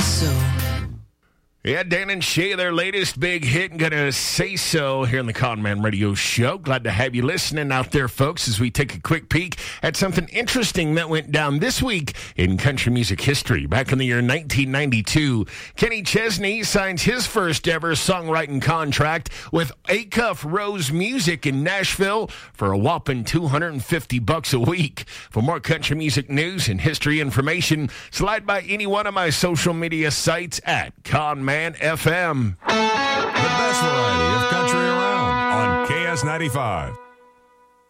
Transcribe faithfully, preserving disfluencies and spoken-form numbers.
so. Yeah, Dan and Shay, their latest big hit, Gonna Say So, here on the Con Man Radio Show. Glad to have you listening out there, folks, as we take a quick peek at something interesting that went down this week in country music history. Back in the year nineteen ninety-two, Kenny Chesney signs his first ever songwriting contract with Acuff Rose Music in Nashville for a whopping two hundred fifty bucks a week. For more country music news and history information, slide by any one of my social media sites at Con Man F M. The best variety of country around on K S ninety-five.